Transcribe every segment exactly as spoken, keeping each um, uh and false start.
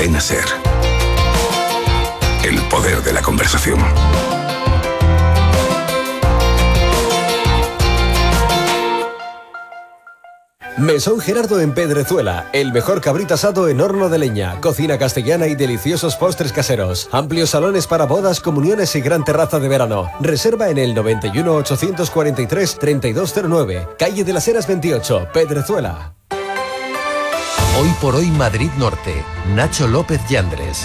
Cadena SER. El poder de la conversación. Mesón Gerardo en Pedrezuela, el mejor cabrito asado en horno de leña, cocina castellana y deliciosos postres caseros, amplios salones para bodas, comuniones y gran terraza de verano. Reserva en el noventa y uno, ochocientos cuarenta y tres, treinta y dos cero nueve, calle de las Heras veintiocho, Pedrezuela. Hoy por hoy Madrid Norte, Nacho López Yandres.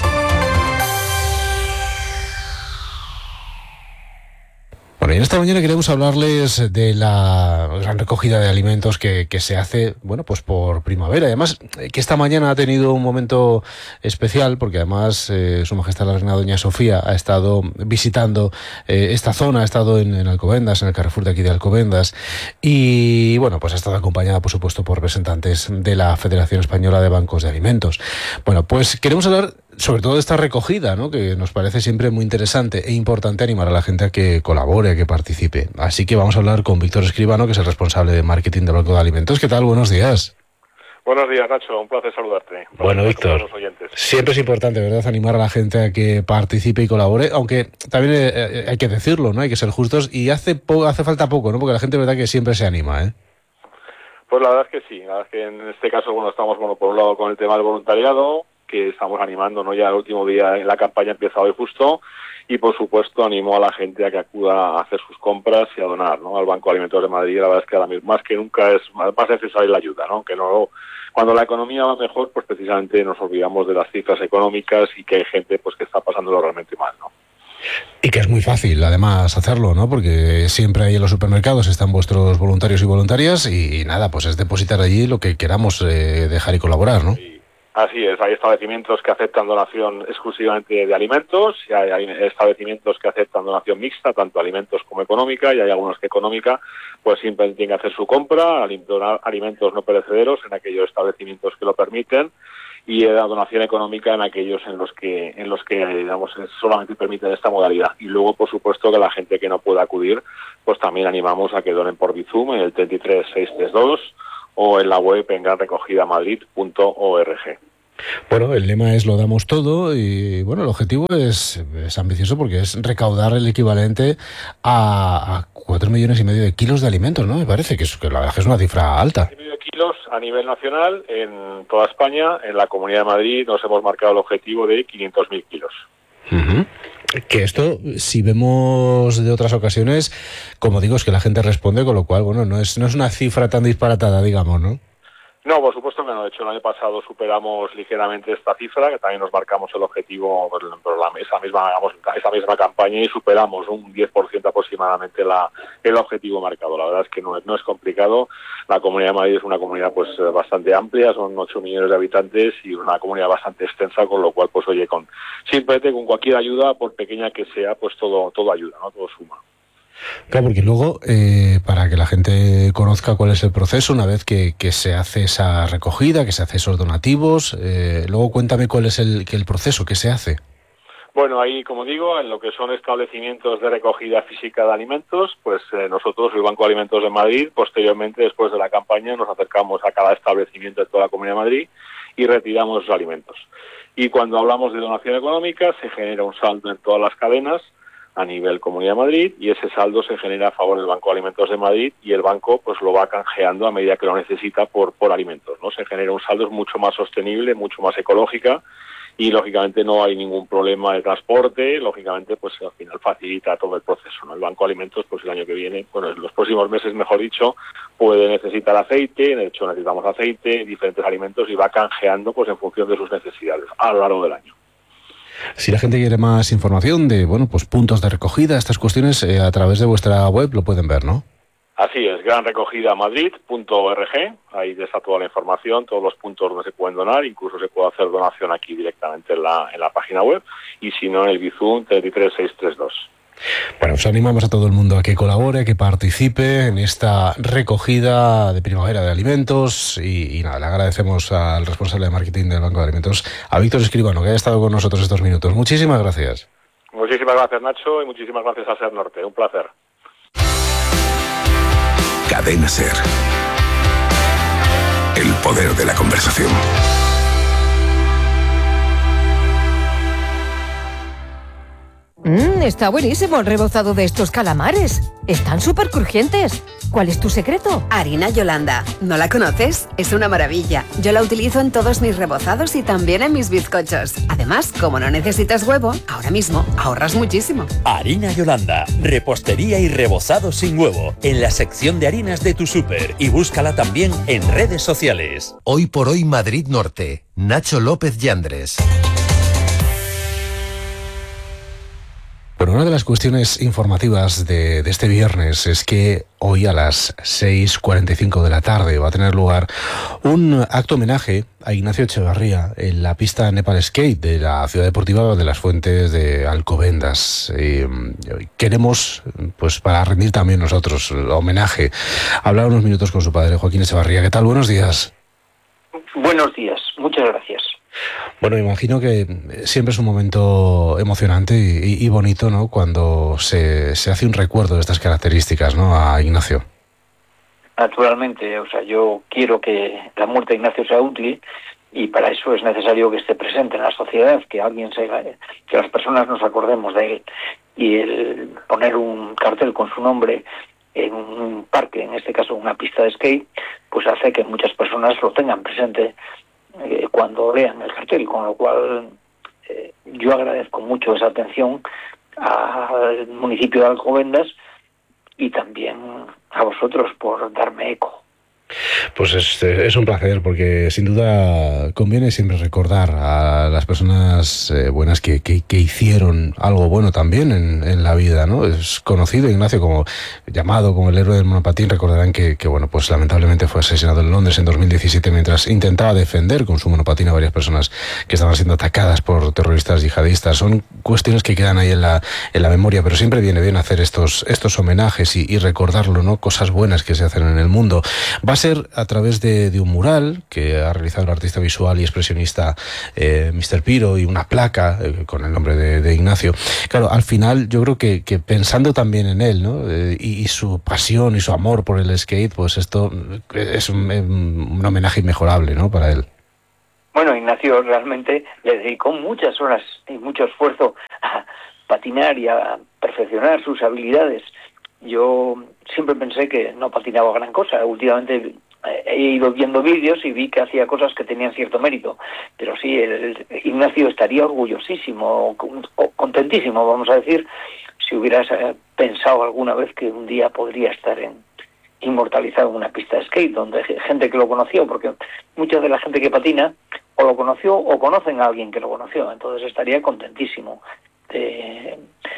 Bueno, y en esta mañana queremos hablarles de la gran recogida de alimentos que, que se hace, bueno, pues por primavera. Además, que esta mañana ha tenido un momento especial, porque además eh, Su Majestad la Reina Doña Sofía ha estado visitando eh, esta zona, ha estado en, en Alcobendas, en el Carrefour de aquí de Alcobendas, y bueno, pues ha estado acompañada, por supuesto, por representantes de la Federación Española de Bancos de Alimentos. Bueno, pues queremos hablar sobre todo de esta recogida, ¿no?, que nos parece siempre muy interesante e importante animar a la gente a que colabore, a que participe. Así que vamos a hablar con Víctor Escribano, que es el responsable de marketing del Banco de Alimentos. ¿Qué tal? Buenos días. Buenos días, Nacho. Un placer saludarte. Bueno, Víctor, siempre es importante, ¿verdad?, animar a la gente a que participe y colabore, aunque también eh, hay que decirlo, ¿no?, hay que ser justos, y hace po- hace falta poco, ¿no?, porque la gente, verdad, que siempre se anima, ¿eh? Pues la verdad es que sí. La verdad es que en este caso, bueno, estamos, bueno, por un lado con el tema del voluntariado, que estamos animando, ¿no? Ya el último día en la campaña empieza hoy justo, y por supuesto animo a la gente a que acuda a hacer sus compras y a donar, ¿no?, al Banco de Alimentos de Madrid. La verdad es que ahora mismo, más que nunca, es más necesaria la ayuda, ¿no? Que no, cuando la economía va mejor, pues precisamente nos olvidamos de las cifras económicas y que hay gente, pues, que está pasándolo realmente mal, ¿no? Y que es muy fácil, además, hacerlo, ¿no? Porque siempre ahí en los supermercados están vuestros voluntarios y voluntarias, y, y nada, pues es depositar allí lo que queramos eh, dejar y colaborar, ¿no? Sí. Así es, hay establecimientos que aceptan donación exclusivamente de alimentos, y hay, hay establecimientos que aceptan donación mixta, tanto alimentos como económica, y hay algunos que económica, pues simplemente tienen que hacer su compra, donar alimentos no perecederos en aquellos establecimientos que lo permiten, y la donación económica en aquellos en los que, en los que digamos, solamente permiten esta modalidad. Y luego, por supuesto, que la gente que no pueda acudir, pues también animamos a que donen por Bizum en el treinta y tres seiscientos treinta y dos, o en la web en gran recogida madrid punto org. Bueno, el lema es lo damos todo, y bueno, el objetivo es, es ambicioso, porque es recaudar el equivalente a, a cuatro millones y medio de kilos de alimentos, ¿no? Me parece que, es, que la verdad es una cifra alta. cuatro y medio kilos a nivel nacional en toda España. En la Comunidad de Madrid nos hemos marcado el objetivo de quinientos mil kilos. Uh-huh. Que esto, si vemos de otras ocasiones, como digo, es que la gente responde, con lo cual, bueno, no es, no es una cifra tan disparatada, digamos, ¿no? No, por supuesto que no. De hecho, el año pasado superamos ligeramente esta cifra, que también nos marcamos el objetivo por la, esa, misma, digamos, esa misma campaña, y superamos un diez por ciento aproximadamente la, el objetivo marcado. La verdad es que no es, no es complicado. La Comunidad de Madrid es una comunidad pues bastante amplia, son ocho millones de habitantes y una comunidad bastante extensa, con lo cual, pues oye, con simplemente con cualquier ayuda, por pequeña que sea, pues todo, todo ayuda, ¿no? Todo suma. Claro, porque luego, eh, para que la gente conozca cuál es el proceso, una vez que, que se hace esa recogida, que se hace esos donativos, eh, luego cuéntame cuál es el, que el proceso, qué se hace. Bueno, ahí, como digo, en lo que son establecimientos de recogida física de alimentos, pues eh, nosotros, el Banco de Alimentos de Madrid, posteriormente, después de la campaña, nos acercamos a cada establecimiento de toda la Comunidad de Madrid y retiramos los alimentos. Y cuando hablamos de donación económica, se genera un saldo en todas las cadenas a nivel Comunidad de Madrid, y ese saldo se genera a favor del Banco de Alimentos de Madrid, y el banco pues lo va canjeando a medida que lo necesita por por alimentos, ¿no? Se genera un saldo mucho más sostenible, mucho más ecológica, y lógicamente no hay ningún problema de transporte. Lógicamente pues al final facilita todo el proceso, ¿no? El Banco de Alimentos pues el año que viene, bueno, en los próximos meses mejor dicho, puede necesitar aceite, de hecho necesitamos aceite, diferentes alimentos, y va canjeando pues en función de sus necesidades a lo largo del año. Si la gente quiere más información de, bueno, pues puntos de recogida, estas cuestiones, eh, a través de vuestra web lo pueden ver, ¿no? Así es, gran recogida madrid punto org, ahí está toda la información, todos los puntos donde se pueden donar, incluso se puede hacer donación aquí directamente en la, en la página web, y si no en el Bizum treinta y tres seiscientos treinta y dos. Bueno, pues animamos a todo el mundo a que colabore, a que participe en esta recogida de primavera de alimentos, y, y nada, le agradecemos al responsable de marketing del Banco de Alimentos, a Víctor Escribano, que haya estado con nosotros estos minutos. Muchísimas gracias. Muchísimas gracias, Nacho, y muchísimas gracias a SER Norte. Un placer. Cadena SER. El poder de la conversación. está buenísimo el rebozado de estos calamares. Están súper crujientes. ¿Cuál es tu secreto? Harina Yolanda. ¿No la conoces? Es una maravilla. Yo la utilizo en todos mis rebozados y también en mis bizcochos. Además, como no necesitas huevo, ahora mismo ahorras muchísimo. Harina Yolanda. Repostería y rebozado sin huevo. En la sección de harinas de tu súper. Y búscala también en redes sociales. Hoy por hoy Madrid Norte. Nacho López Yandres. Bueno, una de las cuestiones informativas de, de este viernes es que hoy a las seis cuarenta y cinco de la tarde va a tener lugar un acto homenaje a Ignacio Echevarría en la pista Nepal Skate de la Ciudad Deportiva de las Fuentes de Alcobendas. Eh, queremos, pues para rendir también nosotros homenaje, hablar unos minutos con su padre, Joaquín Echevarría. ¿Qué tal? Buenos días. Buenos días, muchas gracias. Bueno, me imagino que siempre es un momento emocionante y, y bonito, ¿no?, cuando se, se hace un recuerdo de estas características, ¿no?, a Ignacio. Naturalmente, o sea, yo quiero que la muerte de Ignacio sea útil y para eso es necesario que esté presente en la sociedad, que alguien se, que las personas nos acordemos de él, y el poner un cartel con su nombre en un parque, en este caso una pista de skate, pues hace que muchas personas lo tengan presente eh, cuando lean el cartel, con lo cual eh, yo agradezco mucho esa atención al municipio de Alcobendas y también a vosotros por darme eco. Pues es, es un placer, porque sin duda conviene siempre recordar a las personas eh, buenas que, que, que hicieron algo bueno también en, en la vida, ¿no? Es conocido Ignacio como llamado como el héroe del monopatín. Recordarán que, que bueno, pues lamentablemente fue asesinado en Londres en dos mil diecisiete mientras intentaba defender con su monopatín a varias personas que estaban siendo atacadas por terroristas yihadistas. Son cuestiones que quedan ahí en la, en la memoria, pero siempre viene bien hacer estos, estos homenajes y, y recordarlo, ¿no? Cosas buenas que se hacen en el mundo. Va a ser a través de, de un mural que ha realizado el artista visual y expresionista eh, mister Piro, y una placa eh, con el nombre de, de Ignacio. Claro, al final yo creo que, que pensando también en él, ¿no?, eh, y, y su pasión y su amor por el skate, pues esto es un, un homenaje inmejorable, ¿no?, para él. Bueno, Ignacio realmente le dedicó muchas horas y mucho esfuerzo a patinar y a perfeccionar sus habilidades. Yo siempre pensé que no patinaba gran cosa. Últimamente he ido viendo vídeos y vi que hacía cosas que tenían cierto mérito. Pero sí, el, el Ignacio estaría orgullosísimo, contentísimo, vamos a decir, si hubieras pensado alguna vez que un día podría estar en, inmortalizado en una pista de skate, donde gente que lo conoció, porque mucha de la gente que patina o lo conoció o conocen a alguien que lo conoció. Entonces estaría contentísimo de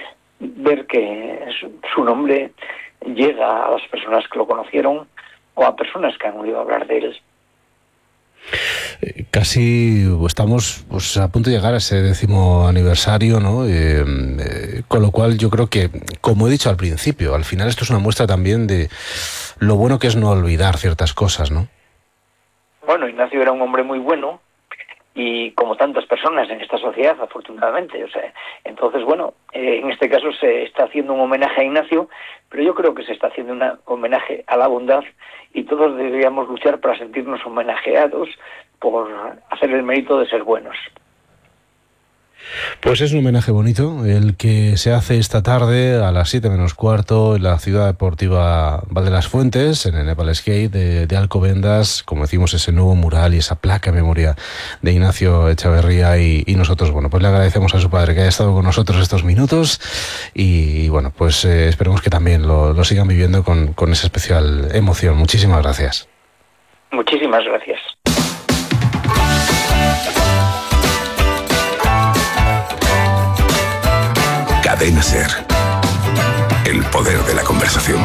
ver que su nombre llega a las personas que lo conocieron o a personas que han oído hablar de él. Eh, casi estamos pues a punto de llegar a ese décimo aniversario, ¿no? Eh, eh, con lo cual yo creo que, como he dicho al principio, al final esto es una muestra también de lo bueno que es no olvidar ciertas cosas, ¿no? Bueno, Ignacio era un hombre muy bueno, y como tantas personas en esta sociedad, afortunadamente. O sea, entonces, bueno, eh, en este caso se está haciendo un homenaje a Ignacio, pero yo creo que se está haciendo un homenaje a la bondad, y todos deberíamos luchar para sentirnos homenajeados por hacer el mérito de ser buenos. Pues es un homenaje bonito el que se hace esta tarde a las siete menos cuarto en la Ciudad Deportiva Val de las Fuentes, en el Nepal Skate de, de Alcobendas. Como decimos, ese nuevo mural y esa placa en memoria de Ignacio Echevarría, y, y nosotros, bueno, pues le agradecemos a su padre que haya estado con nosotros estos minutos, y, y bueno, pues eh, esperemos que también lo, lo sigan viviendo con, con esa especial emoción. Muchísimas gracias. Muchísimas gracias. Cadena SER. El poder de la conversación.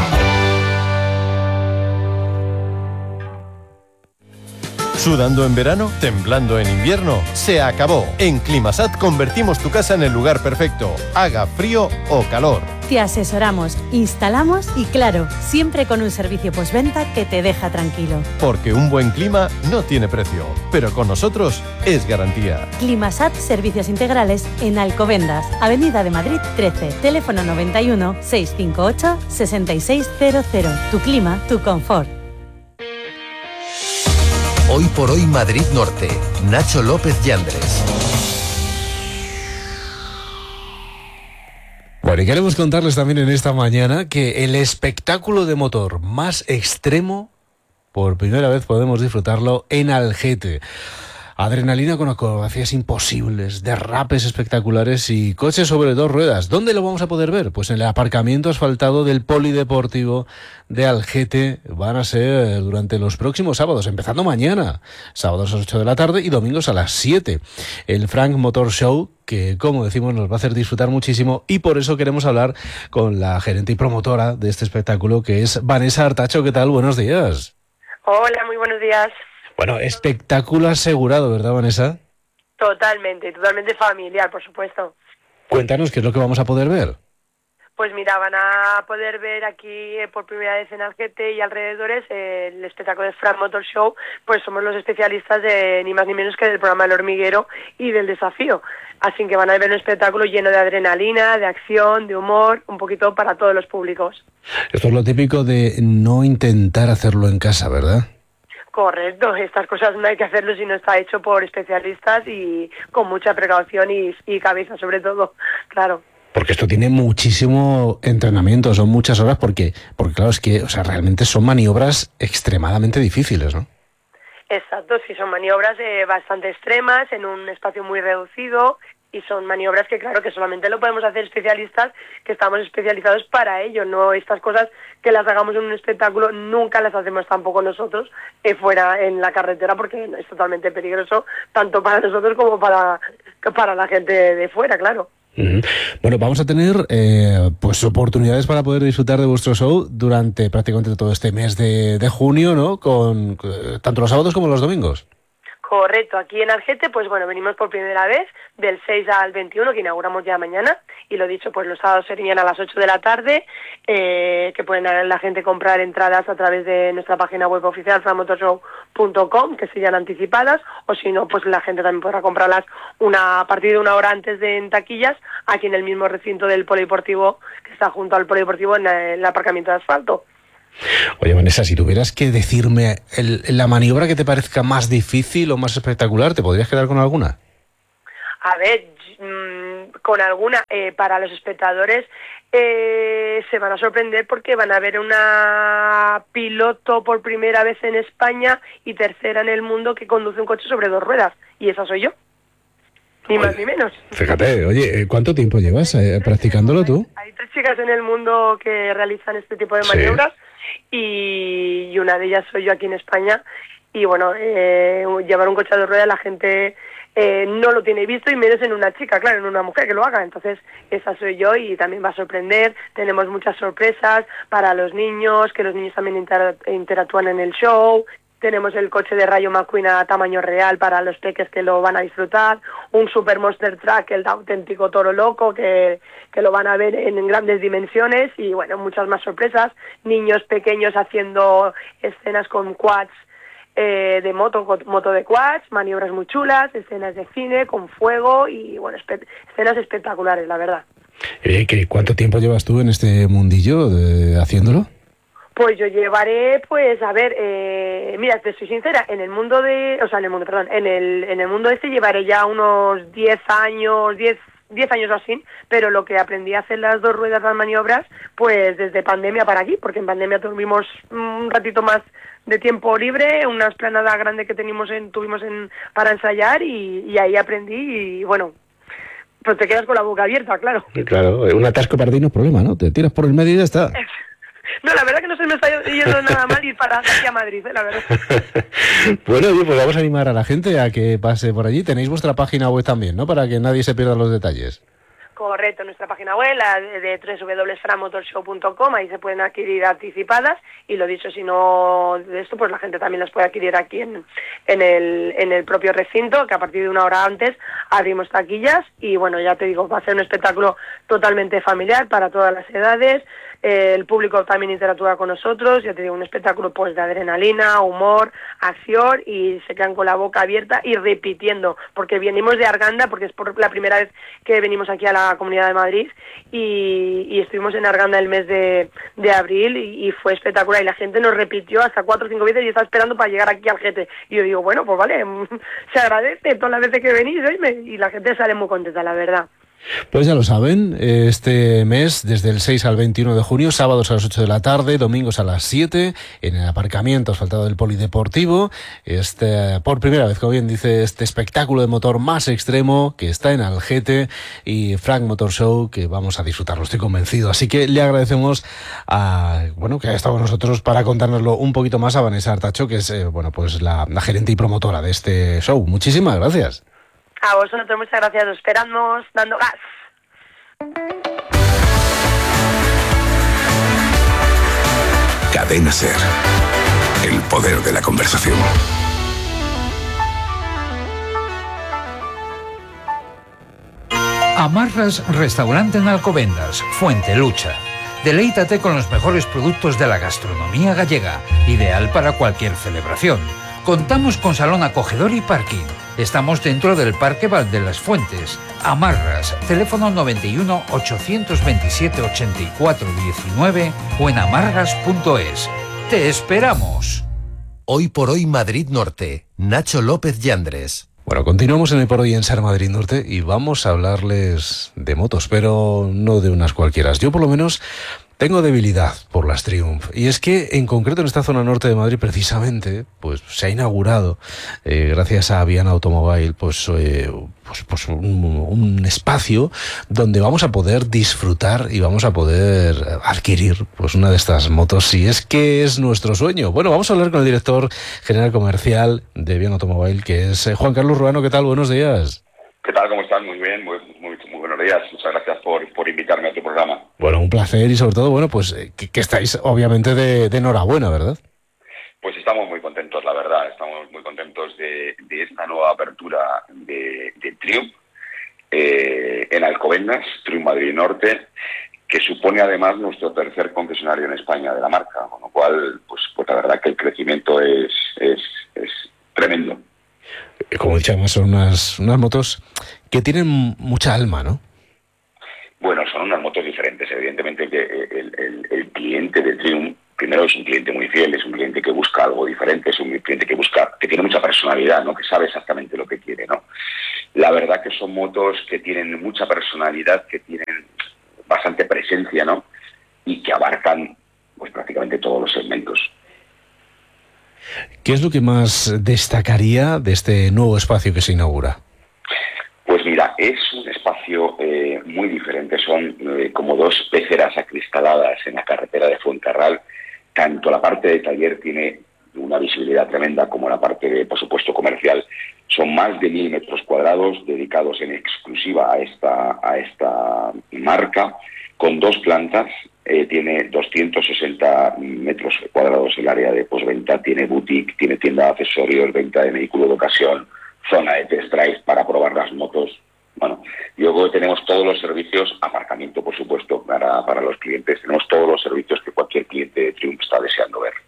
¿Sudando en verano? ¿Temblando en invierno? ¡Se acabó! En Climasat convertimos tu casa en el lugar perfecto, haga frío o calor. Te asesoramos, instalamos y, claro, siempre con un servicio postventa que te deja tranquilo. Porque un buen clima no tiene precio, pero con nosotros es garantía. Climasat Servicios Integrales en Alcobendas, Avenida de Madrid trece, teléfono noventa y uno, seiscientos cincuenta y ocho, sesenta y seis cero cero. Tu clima, tu confort. Hoy por hoy Madrid Norte. Nacho López Yandres. Bueno, y queremos contarles también en esta mañana que el espectáculo de motor más extremo, por primera vez podemos disfrutarlo en Algete. Adrenalina con acrobacias imposibles, derrapes espectaculares y coches sobre dos ruedas. ¿Dónde lo vamos a poder ver? Pues en el aparcamiento asfaltado del Polideportivo de Algete. Van a ser durante los próximos sábados, empezando mañana, sábados a las ocho de la tarde y domingos a las siete. El Frank Motor Show, que como decimos nos va a hacer disfrutar muchísimo, y por eso queremos hablar con la gerente y promotora de este espectáculo, que es Vanessa Artacho. ¿Qué tal? Buenos días. Hola, muy buenos días. Bueno, espectáculo asegurado, ¿verdad, Vanessa? Totalmente, totalmente familiar, por supuesto. Cuéntanos qué es lo que vamos a poder ver. Pues mira, van a poder ver aquí eh, por primera vez en Algete y alrededores eh, el espectáculo de Frank Motor Show. Pues somos los especialistas de ni más ni menos que del programa El Hormiguero y del Desafío. Así que van a ver un espectáculo lleno de adrenalina, de acción, de humor, un poquito para todos los públicos. Esto es lo típico de no intentar hacerlo en casa, ¿verdad? Correcto, estas cosas no hay que hacerlo si no está hecho por especialistas y con mucha precaución y, y cabeza sobre todo, claro. Porque esto tiene muchísimo entrenamiento, son muchas horas, porque, porque claro, es que o sea, realmente son maniobras extremadamente difíciles, ¿no? Exacto, sí, son maniobras eh, bastante extremas en un espacio muy reducido y son maniobras que claro que solamente lo podemos hacer especialistas que estamos especializados para ello, no estas cosas que las hagamos en un espectáculo nunca las hacemos tampoco nosotros eh, fuera en la carretera porque es totalmente peligroso tanto para nosotros como para, para la gente de fuera, claro. Uh-huh. Bueno, vamos a tener eh, pues oportunidades para poder disfrutar de vuestro show durante prácticamente todo este mes de, de junio, ¿no? Con eh, tanto los sábados como los domingos. Correcto, aquí en Algete, pues bueno, venimos por primera vez del seis al veintiuno, que inauguramos ya mañana, y lo dicho, pues los sábados serían a las ocho de la tarde, eh, que pueden la gente comprar entradas a través de nuestra página web oficial, frank motor show punto com, que serían anticipadas, o si no, pues la gente también podrá comprarlas una, a partir de una hora antes de en taquillas, aquí en el mismo recinto del Polideportivo, que está junto al Polideportivo en el aparcamiento de asfalto. Oye, Vanessa, si tuvieras que decirme el, la maniobra que te parezca más difícil o más espectacular, ¿te podrías quedar con alguna? A ver, mmm, con alguna. Eh, para los espectadores eh, se van a sorprender porque van a ver una piloto por primera vez en España y tercera en el mundo que conduce un coche sobre dos ruedas. Y esa soy yo. Ni oye, más ni menos. Fíjate, oye, ¿cuánto tiempo llevas eh, practicándolo tú? Hay, hay tres chicas en el mundo que realizan este tipo de maniobras. Sí. Y, y una de ellas soy yo aquí en España y bueno, eh, llevar un coche a dos ruedas la gente eh, no lo tiene visto y menos en una chica, claro, en una mujer que lo haga, entonces esa soy yo y también va a sorprender, tenemos muchas sorpresas para los niños, que los niños también inter- interactúan en el show. Tenemos el coche de Rayo McQueen a tamaño real para los peques que lo van a disfrutar, un Super Monster Truck, el auténtico toro loco, que, que lo van a ver en grandes dimensiones y bueno, muchas más sorpresas, niños pequeños haciendo escenas con quads eh, de moto, con moto de quads, maniobras muy chulas, escenas de cine con fuego y bueno, espe- escenas espectaculares, la verdad. Eh, ¿Cuánto tiempo llevas tú en este mundillo de, haciéndolo? Pues yo llevaré, pues, a ver, eh, mira, te soy sincera, en el mundo de, o sea, en el mundo, perdón, en el, en el mundo este llevaré ya unos diez años, diez, diez años o así, pero lo que aprendí a hacer las dos ruedas, las maniobras, pues desde pandemia para aquí, porque en pandemia tuvimos un ratito más de tiempo libre, una esplanada grande que teníamos en, tuvimos en, para ensayar y, y ahí aprendí y bueno, pues te quedas con la boca abierta, claro. Claro, un atasco para ti no es problema, ¿no? Te tiras por el medio y ya está. No, la verdad que no se me está yendo nada mal ir para aquí a Madrid, ¿eh? La verdad. Bueno, oye, pues vamos a animar a la gente a que pase por allí. Tenéis vuestra página web también, ¿no? Para que nadie se pierda los detalles. Correcto, nuestra página web, la de doble u doble u doble u punto frank motor show punto com, ahí se pueden adquirir anticipadas y lo dicho, si no de esto, pues la gente también las puede adquirir aquí en, en, el, en el propio recinto, que a partir de una hora antes abrimos taquillas y bueno, ya te digo, va a ser un espectáculo totalmente familiar para todas las edades. Eh, el público también interactúa con nosotros, ya te digo, un espectáculo pues de adrenalina, humor, acción y se quedan con la boca abierta y repitiendo, porque venimos de Arganda, porque es por la primera vez que venimos aquí a la Comunidad de Madrid y, y estuvimos en Arganda el mes de, de abril y, y fue espectacular y la gente nos repitió hasta cuatro o cinco veces y está esperando para llegar aquí al Algete y yo digo, bueno, pues vale, se agradece todas las veces que venís, ¿eh? Y la gente sale muy contenta, la verdad. Pues ya lo saben, este mes, desde el seis al veintiuno de junio, sábados a las ocho de la tarde, domingos a las siete, en el aparcamiento asfaltado del Polideportivo, este, por primera vez, como bien dice, este espectáculo de motor más extremo que está en Algete y Frank Motor Show, que vamos a disfrutarlo, estoy convencido. Así que le agradecemos a, bueno, que haya estado con nosotros para contárnoslo un poquito más a Vanessa Artacho, que es, eh, bueno, pues la, la gerente y promotora de este show. Muchísimas gracias. A vosotros, muchas gracias. Os esperamos dando gas. Cadena SER. El poder de la conversación. Amarras Restaurante en Alcobendas, Fuente Lucha. Deleítate con los mejores productos de la gastronomía gallega, ideal para cualquier celebración. Contamos con salón acogedor y parking. Estamos dentro del Parque Val de las Fuentes. Amarras, teléfono noventa y uno, ochocientos veintisiete, ochenta y cuatro diecinueve o en amarras punto es. ¡Te esperamos! Hoy por hoy Madrid Norte, Nacho López Yandres. Bueno, continuamos en el Por Hoy en SER Madrid Norte y vamos a hablarles de motos, pero no de unas cualquiera. Yo por lo menos tengo debilidad por las Triumph, y es que en concreto en esta zona norte de Madrid precisamente pues se ha inaugurado eh, gracias a Viana Automobile pues, eh, pues, pues un, un espacio donde vamos a poder disfrutar y vamos a poder adquirir pues una de estas motos, si es que es nuestro sueño. Bueno, vamos a hablar con el director general comercial de Viana Automobile, que es eh, Juan Carlos Ruano. ¿Qué tal? Buenos días. ¿Qué tal? ¿Cómo están? Muy bien, muy, muy, muy buenos días. Muchas gracias por, por invitarme a tu programa. Bueno, un placer y sobre todo, bueno, pues que, que estáis obviamente de, de enhorabuena, ¿verdad? Pues estamos muy contentos, la verdad. Estamos muy contentos de, de esta nueva apertura de, de Triumph eh, en Alcobendas, Triumph Madrid Norte, que supone además nuestro tercer concesionario en España de la marca, con lo cual, pues, pues la verdad que el crecimiento es, es, es tremendo. Como he dicho, además son unas, unas motos que tienen mucha alma, ¿no? Bueno, son unas motos diferentes. Evidentemente que el, el, el cliente de Triumph, primero es un cliente muy fiel, es un cliente que busca algo diferente, es un cliente que busca, que tiene mucha personalidad, ¿no? Que sabe exactamente lo que quiere, ¿no? La verdad que son motos que tienen mucha personalidad, que tienen bastante presencia, ¿no? Y que abarcan pues prácticamente todos los segmentos. ¿Qué es lo que más destacaría de este nuevo espacio que se inaugura? Pues mira, es un espacio eh, muy diferente. Son eh, como dos peceras acristaladas en la carretera de Fuencarral. Tanto la parte de taller tiene una visibilidad tremenda como la parte, de, por supuesto, comercial. Son más de mil metros cuadrados dedicados en exclusiva a esta, a esta marca, con dos plantas. Eh, tiene doscientos sesenta metros cuadrados el área de postventa, tiene boutique, tiene tienda de accesorios, venta de vehículo de ocasión, zona de test drive para probar las motos. Bueno, y luego tenemos todos los servicios, aparcamiento por supuesto para, para los clientes, tenemos todos los servicios que cualquier cliente de Triumph está deseando ver.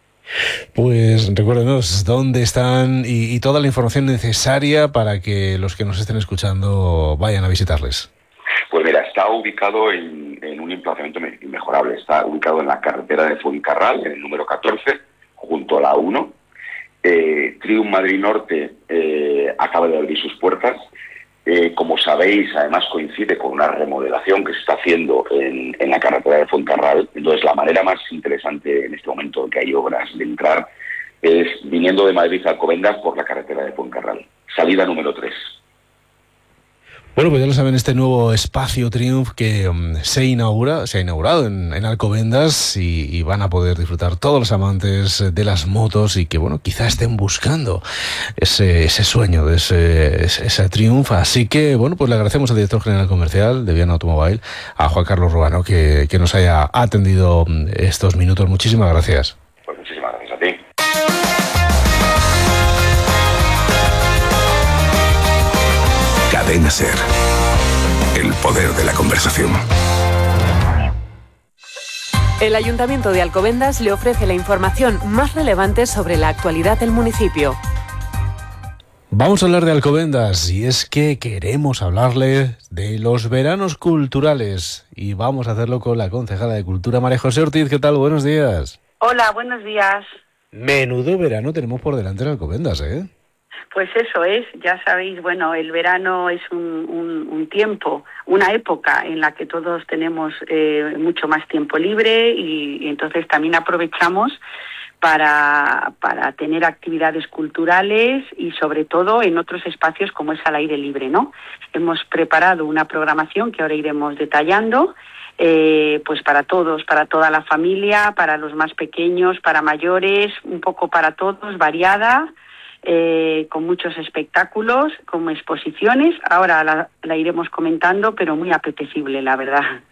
Pues recuérdenos dónde están y, y toda la información necesaria para que los que nos estén escuchando vayan a visitarles. Pues mira, está ubicado en, en un emplazamiento inmejorable. Está ubicado en la carretera de Fuencarral, en el número catorce, junto a la uno. Eh, Triumph Madrid Norte eh, acaba de abrir sus puertas. Eh, como sabéis, además coincide con una remodelación que se está haciendo en, en la carretera de Fuencarral. Entonces, la manera más interesante en este momento que hay obras de entrar es viniendo de Madrid a Alcobendas por la carretera de Fuencarral. Salida número tres. Bueno, pues ya lo saben, este nuevo espacio Triumph que um, se inaugura, se ha inaugurado en, en Alcobendas y, y van a poder disfrutar todos los amantes de las motos y que, bueno, quizá estén buscando ese, ese sueño de ese, ese, ese Triumph. Así que, bueno, pues le agradecemos al director general comercial de Viana Automobile, a Juan Carlos Ruano, que, que nos haya atendido estos minutos. Muchísimas gracias. Pues muchísimas gracias a ti. Cadena SER. El poder de la conversación. El Ayuntamiento de Alcobendas le ofrece la información más relevante sobre la actualidad del municipio. Vamos a hablar de Alcobendas y es que queremos hablarle de los veranos culturales y vamos a hacerlo con la concejala de Cultura, María José Ortiz. ¿Qué tal? Buenos días. Hola, buenos días. Menudo verano tenemos por delante en Alcobendas, ¿eh? Pues eso es, ya sabéis, bueno, el verano es un, un, un tiempo, una época en la que todos tenemos eh, mucho más tiempo libre y, y entonces también aprovechamos para, para tener actividades culturales y sobre todo en otros espacios como es al aire libre, ¿no? Hemos preparado una programación que ahora iremos detallando, eh, pues para todos, para toda la familia, para los más pequeños, para mayores, un poco para todos, variada, Eh, con muchos espectáculos, con exposiciones. Ahora la, la iremos comentando, pero muy apetecible, la verdad.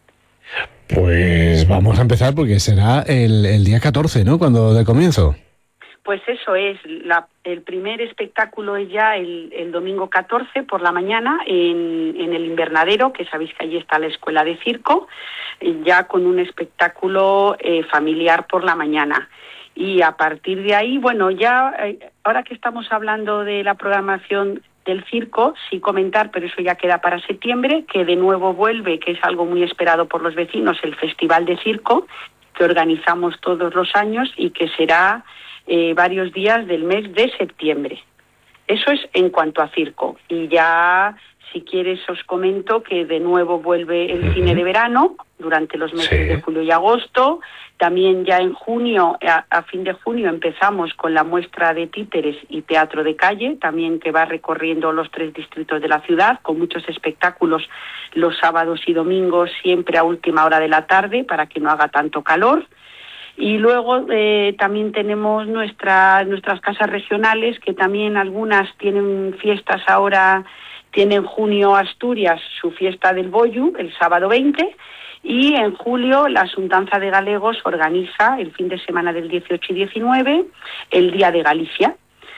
Pues vamos a empezar porque será el, el día catorce, ¿no? Cuando de comienzo. Pues eso es, la, el primer espectáculo es ya el, el domingo catorce por la mañana en, en el Invernadero, que sabéis que allí está la escuela de circo, ya con un espectáculo eh, familiar por la mañana. Y a partir de ahí, bueno, ya eh, ahora que estamos hablando de la programación del circo, sí comentar, pero eso ya queda para septiembre, que de nuevo vuelve, que es algo muy esperado por los vecinos, el Festival de Circo, que organizamos todos los años y que será eh, varios días del mes de septiembre. Eso es en cuanto a circo. Y ya, si quieres, os comento que de nuevo vuelve el uh-huh. cine de verano durante los meses sí. de julio y agosto. También ya en junio, a, a fin de junio, empezamos con la muestra de títeres y teatro de calle, también que va recorriendo los tres distritos de la ciudad, con muchos espectáculos los sábados y domingos, siempre a última hora de la tarde, para que no haga tanto calor. Y luego eh, también tenemos nuestra, nuestras casas regionales, que también algunas tienen fiestas ahora, tiene en junio Asturias su fiesta del Bollu, el sábado veinte, y en julio la Asuntanza de Galegos organiza el fin de semana del dieciocho y diecinueve el Día de Galicia.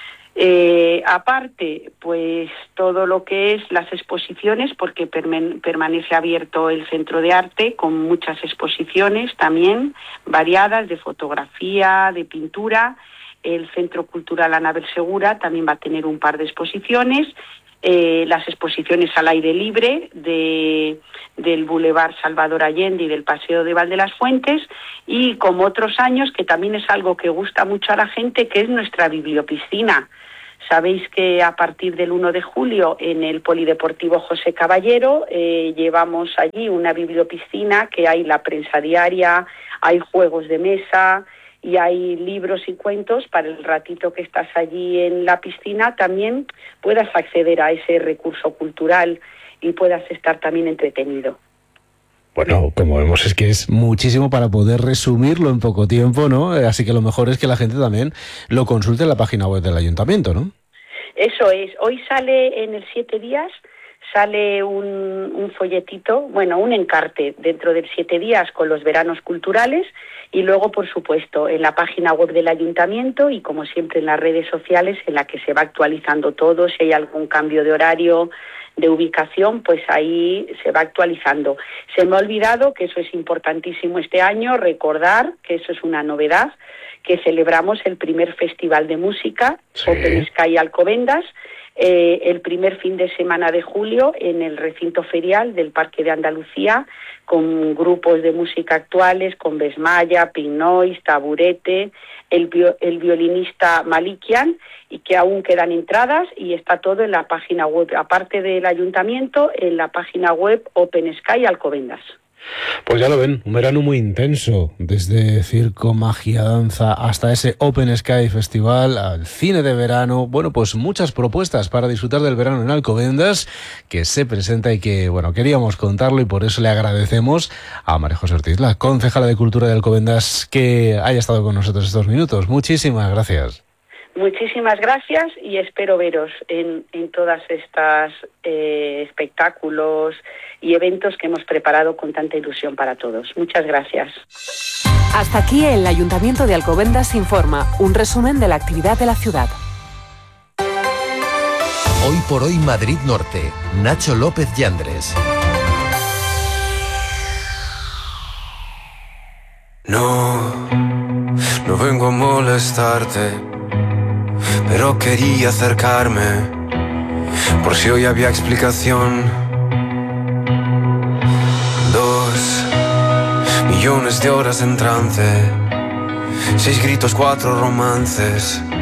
Eh, aparte, pues todo lo que es las exposiciones, porque perme- permanece abierto el Centro de Arte con muchas exposiciones también variadas de fotografía, de pintura. El Centro Cultural Anabel Segura también va a tener un par de exposiciones. Eh, las exposiciones al aire libre de, del Boulevard Salvador Allende y del Paseo de Val de las Fuentes, y como otros años, que también es algo que gusta mucho a la gente, que es nuestra bibliopiscina. Sabéis que a partir del uno de julio en el Polideportivo José Caballero eh, llevamos allí una bibliopiscina, que hay la prensa diaria, hay juegos de mesa y hay libros y cuentos para el ratito que estás allí en la piscina, también puedas acceder a ese recurso cultural y puedas estar también entretenido. Bueno, como vemos, es que es muchísimo para poder resumirlo en poco tiempo, ¿no? Así que lo mejor es que la gente también lo consulte en la página web del ayuntamiento, ¿no? Eso es. Hoy sale en el Siete Días, sale un, un folletito, bueno, un encarte dentro del Siete Días con los veranos culturales, y luego, por supuesto, en la página web del ayuntamiento y, como siempre, en las redes sociales, en la que se va actualizando todo. Si hay algún cambio de horario, de ubicación, pues ahí se va actualizando. Se me ha olvidado, que eso es importantísimo este año, recordar que eso es una novedad, que celebramos el primer festival de música, sí. Open Sky Alcobendas, eh, el primer fin de semana de julio en el recinto ferial del Parque de Andalucía, con grupos de música actuales, con Besmaya, Pink Noise, Taburete, el, bio, el violinista Malikian, y que aún quedan entradas, y está todo en la página web, aparte del ayuntamiento, en la página web Open Sky Alcobendas. Pues ya lo ven, un verano muy intenso, desde circo, magia, danza, hasta ese Open Sky Festival, al cine de verano. Bueno, pues muchas propuestas para disfrutar del verano en Alcobendas, que se presenta y que, bueno, queríamos contarlo, y por eso le agradecemos a María José Ortiz, la concejala de Cultura de Alcobendas, que haya estado con nosotros estos minutos. Muchísimas gracias. Muchísimas gracias, y espero veros en, en todas estas eh, espectáculos y eventos que hemos preparado con tanta ilusión para todos. Muchas gracias. Hasta aquí el Ayuntamiento de Alcobendas informa, un resumen de la actividad de la ciudad. Hoy por hoy Madrid Norte, Nacho López Yandres. No, no vengo a molestarte, pero quería acercarme, por si hoy había explicación. Dos millones de horas en trance, seis gritos, cuatro romances.